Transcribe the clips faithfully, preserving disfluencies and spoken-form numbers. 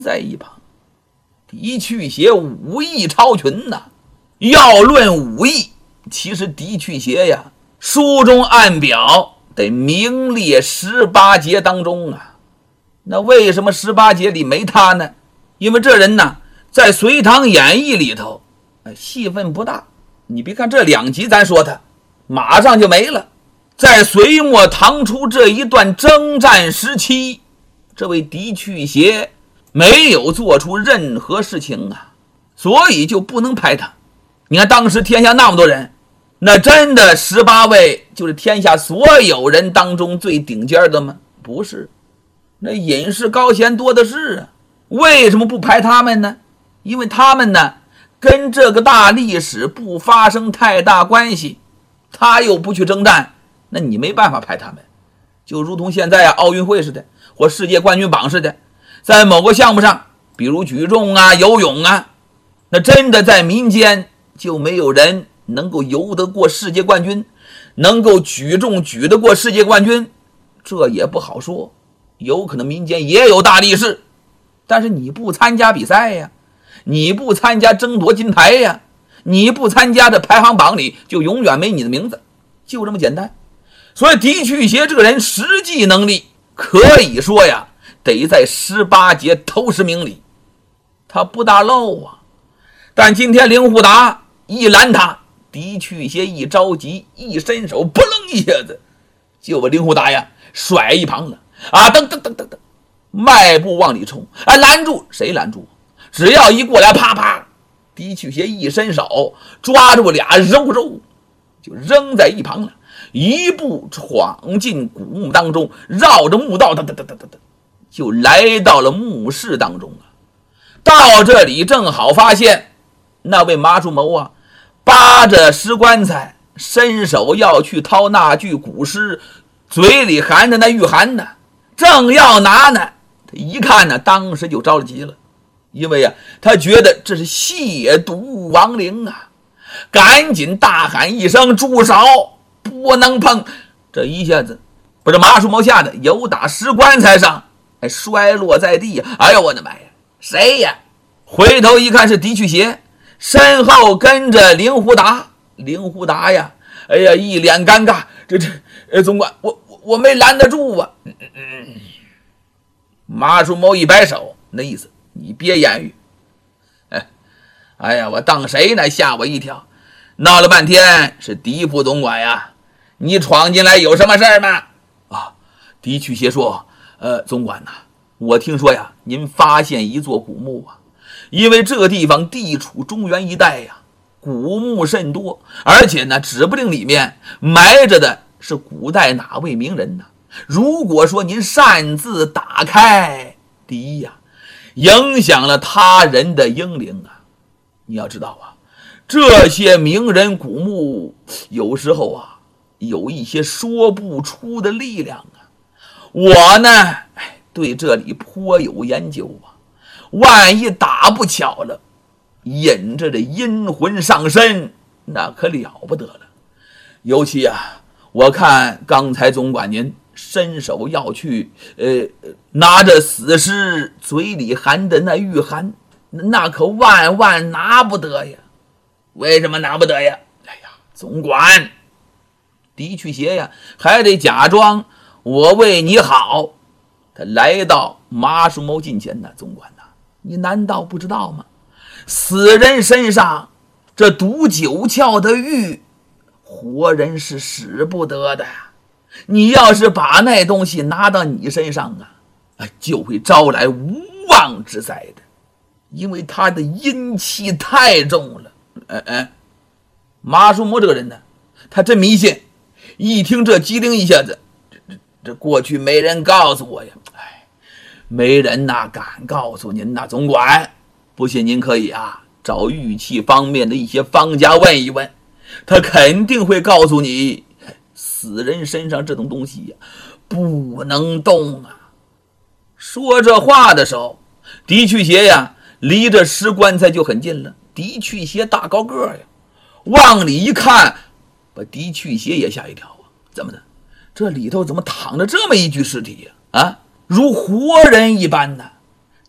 在一旁。狄去邪武艺超群呐、啊，要论武艺，其实狄去邪呀，书中按表得名列十八杰当中啊。那为什么十八杰里没他呢？因为这人呢，在《隋唐演义》里头，戏份不大。你别看这两集咱说他，马上就没了。在隋末唐初这一段征战时期，这位狄去邪没有做出任何事情啊，所以就不能拍他。你看当时天下那么多人，那真的十八位就是天下所有人当中最顶尖的吗？不是，那隐士高贤多的是啊。为什么不拍他们呢？因为他们呢跟这个大历史不发生太大关系，他又不去征战，那你没办法拍他们。就如同现在啊奥运会似的，或世界冠军榜似的，在某个项目上，比如举重啊游泳啊，那真的在民间就没有人能够游得过世界冠军，能够举重举得过世界冠军，这也不好说。有可能民间也有大力士，但是你不参加比赛呀，你不参加争夺金牌呀，你不参加这排行榜里，就永远没你的名字，就这么简单。所以狄去邪这个人实际能力可以说呀，得在十八节头十名里，他不大漏啊。但今天令狐达一拦他，狄去邪一着急，一伸手，扑棱一下子就把令狐达呀甩一旁了啊！噔噔噔噔噔，迈步往里冲，啊，拦住谁拦住？只要一过来，啪啪，狄去邪一伸手抓住俩肉肉，就扔在一旁了，一步闯进古墓当中，绕着墓道，哒哒哒哒哒哒，就来到了墓室当中啊。到这里正好发现那位麻叔谋啊，扒着尸棺材，伸手要去掏那具古尸，嘴里含着那玉函呢，正要拿呢，他一看呢，当时就着了急了，因为啊，他觉得这是亵渎亡灵啊，赶紧大喊一声：“住手！不能碰！”这一下子把这麻叔谋吓得由打尸棺材上还摔落在地。哎呦我的妈呀！谁呀？回头一看是狄去邪，身后跟着令狐达。令狐达呀，哎呀，一脸尴尬。这这，呃，总管，我我我没拦得住啊。嗯嗯嗯。麻叔谋一摆手，那意思你别言语。哎，哎呀，我当谁呢？吓我一跳。闹了半天是狄副总管呀，你闯进来有什么事儿吗？啊，狄去邪说，呃，总管呐，我听说呀，您发现一座古墓啊，因为这个地方地处中原一带呀，古墓甚多，而且呢，指不定里面埋着的是古代哪位名人呢？如果说您擅自打开，第一呀，影响了他人的英灵啊。你要知道啊，这些名人古墓有时候啊，有一些说不出的力量啊。我呢，对这里颇有研究啊。万一打不巧了，引着这阴魂上身，那可了不得了。尤其啊，我看刚才总管您伸手要去，呃，拿着死尸嘴里含的那玉函，那可万万拿不得呀。为什么拿不得呀？哎呀，总管，狄去邪呀，还得假装我为你好。他来到麻叔谋近前呢，总管呐，你难道不知道吗？死人身上这毒九窍的玉，活人是使不得的。你要是把那东西拿到你身上啊，就会招来无妄之灾的，因为他的阴气太重了。哎哎，麻叔谋这个人呢，他真迷信，一听这机灵一下子，这这这过去没人告诉我呀，哎，没人哪敢告诉您呐，总管。不信您可以啊，找玉器方面的一些方家问一问，他肯定会告诉你，死人身上这种东西呀，不能动啊。说这话的时候，狄去邪呀，离着尸棺材就很近了。狄去邪大高个呀，往里一看，把狄去邪也吓一跳啊！怎么的？这里头怎么躺着这么一具尸体呀？啊，如活人一般呢？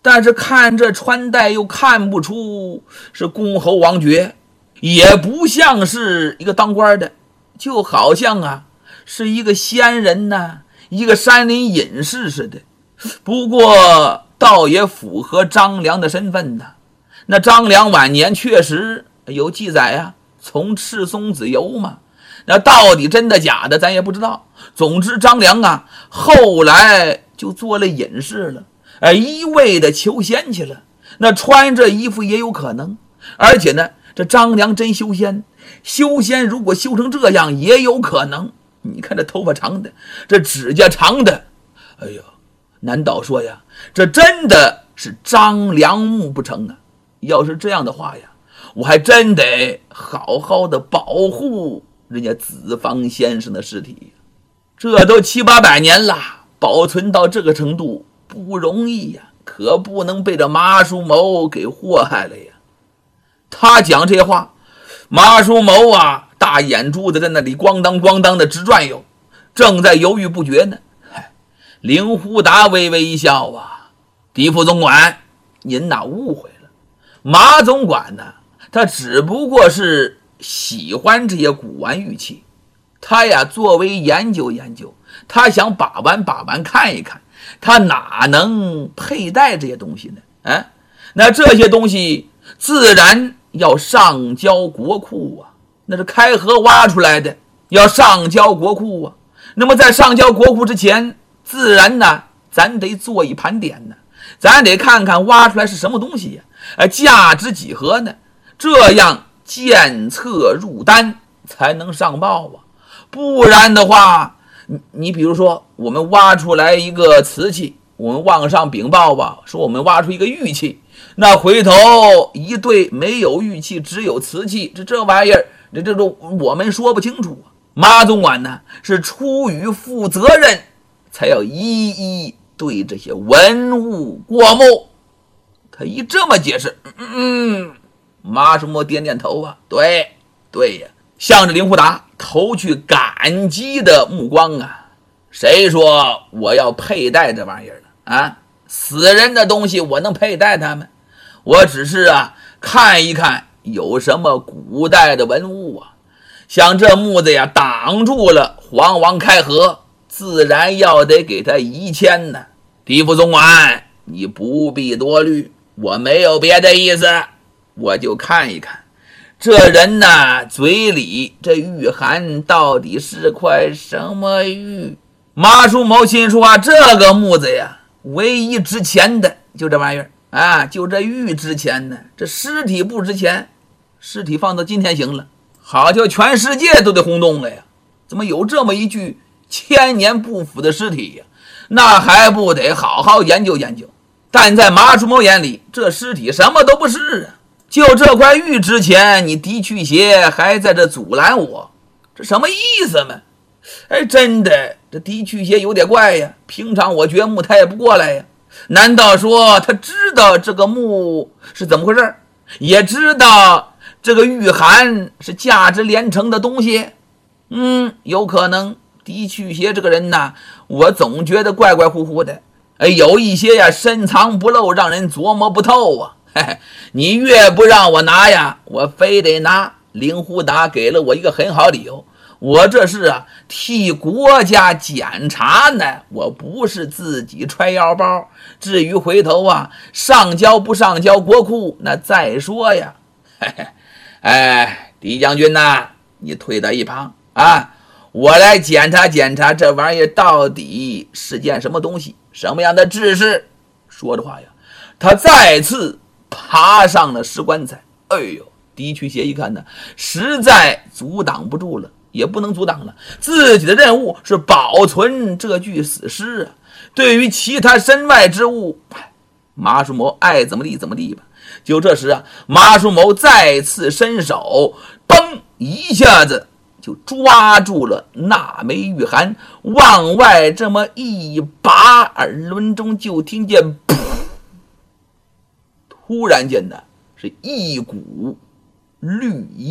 但是看这穿戴又看不出是公侯王爵，也不像是一个当官的，就好像啊是一个仙人呐、啊，一个山林隐士似的。不过倒也符合张良的身份呐。那张良晚年确实有记载啊，从赤松子游嘛，那到底真的假的咱也不知道。总之张良啊后来就做了隐士了，哎，一味的求仙去了。那穿这衣服也有可能，而且呢这张良真修仙，修仙如果修成这样也有可能。你看这头发长的，这指甲长的，哎呀，难道说呀这真的是张良墓不成啊？要是这样的话呀，我还真得好好的保护人家子房先生的尸体。这都七八百年了，保存到这个程度不容易呀，可不能被这马叔谋给祸害了呀。他讲这话，马叔谋啊大眼珠子在那里咣当咣当的直转悠，正在犹豫不决呢。令狐达微微一笑啊，狄副总管，您哪误会了。马总管呢，他只不过是喜欢这些古玩玉器，他呀作为研究研究，他想把玩把玩看一看，他哪能佩戴这些东西呢？哎，那这些东西自然要上交国库啊，那是开河挖出来的，要上交国库啊。那么在上交国库之前，自然呢咱得做一盘点呢，咱得看看挖出来是什么东西呀、啊，价值几何呢？这样检测入单才能上报啊，不然的话，你你比如说我们挖出来一个瓷器，我们往上禀报吧，说我们挖出一个玉器，那回头一对没有玉器只有瓷器，这这玩意儿这这都我们说不清楚啊。马总管呢是出于负责任，才要一一对这些文物过目。他一这么解释，嗯嗯，马叔谟点点头啊，对对呀，向着令狐达投去感激的目光啊。谁说我要佩戴这玩意儿了啊？死人的东西我能佩戴它们？我只是啊看一看有什么古代的文物啊。像这木子呀挡住了黄王开河，自然要得给他移迁呢。狄副总管，你不必多虑，我没有别的意思，我就看一看这人呢嘴里这玉函到底是块什么玉。马叔谋心说啊，这个木子呀唯一值钱的就这玩意儿啊，就这玉值钱呢，这尸体不值钱，尸体放到今天行了，好就全世界都得轰动了呀！怎么有这么一具千年不腐的尸体呀？那还不得好好研究研究。但在马叔谋眼里，这尸体什么都不是啊！就这块玉值钱，你狄去邪还在这阻拦我，这什么意思嘛？哎，真的，这狄去邪有点怪呀。平常我掘墓他也不过来呀，难道说他知道这个墓是怎么回事，也知道这个玉函是价值连城的东西？嗯，有可能。狄去邪这个人呢，我总觉得怪怪乎乎的，哎，有一些呀深藏不露，让人琢磨不透啊。嘿嘿，你越不让我拿呀，我非得拿。令狐达给了我一个很好理由，我这是啊替国家检查呢，我不是自己揣腰包。至于回头啊上交不上交国库，那再说呀。嘿嘿，哎，狄将军呐，你退到一旁啊，我来检查检查这玩意儿到底是件什么东西，什么样的制式。说的话呀，他再次爬上了石棺材。哎呦，狄去邪一看呢，实在阻挡不住了，也不能阻挡了，自己的任务是保存这具死尸啊。对于其他身外之物，马叔谋爱怎么地怎么地吧。就这时啊，马叔谋再次伸手，嘣一下子就抓住了那枚玉函，往外这么一拔，耳轮中就听见噗，突然间的是一股绿